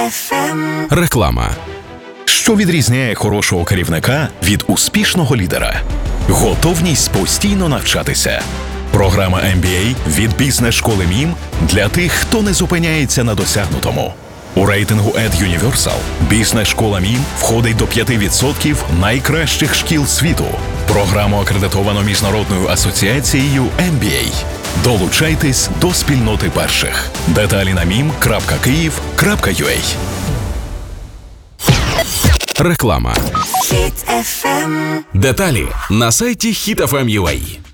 Реклама. Що відрізняє хорошого керівника від успішного лідера? Готовність постійно навчатися. Програма MBA від бізнес-школи МІМ для тих, хто не зупиняється на досягнутому. У рейтингу EdUniversal бізнес-школа МІМ входить до 5% найкращих шкіл світу. Програму акредитовано Міжнародною асоціацією MBA. Долучайтесь до спільноти перших. Деталі на mim.kyiv.ua. Реклама. Деталі на сайті HitFM.ua.